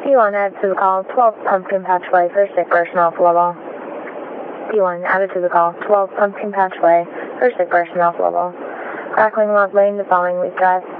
P1 added to the call, 12 Pumpkin Patch Way, first sick person off level. P1 added to the call, 12 Pumpkin Patch Way, first sick person off level. Crackling log lane, the following week drive.